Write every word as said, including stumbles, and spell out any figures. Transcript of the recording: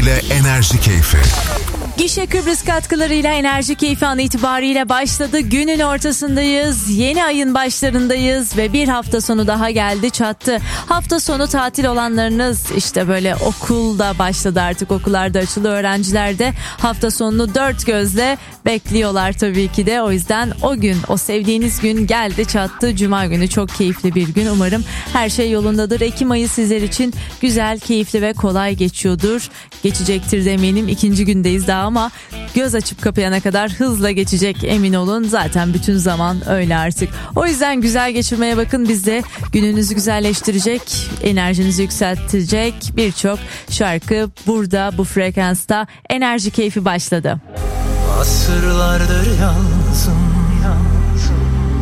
katkılarıyla Enerji Keyfi. Gişe Kıbrıs katkılarıyla Enerji Keyfi an itibariyle başladı. Günün ortasındayız. Yeni ayın başlarındayız ve bir hafta sonu daha geldi çattı. Hafta sonu tatil olanlarınız işte böyle okulda başladı, artık okullarda açıldı. Öğrenciler de hafta sonunu dört gözle bekliyorlar tabii ki de. O yüzden o gün, o sevdiğiniz gün geldi çattı. Cuma günü çok keyifli bir gün. Umarım her şey yolundadır. Ekim ayı sizler için güzel, keyifli ve kolay geçiyordur. Geçecektir de eminim. İkinci gündeyiz daha ama göz açıp kapayana kadar hızla geçecek, emin olun. Zaten bütün zaman öyle artık. O yüzden güzel geçirmeye bakın. Biz de gününüzü güzelleştirecek, enerjinizi yükseltecek birçok şarkı burada, bu frekansta. Enerji Keyfi başladı. Asırlardır yalnızım,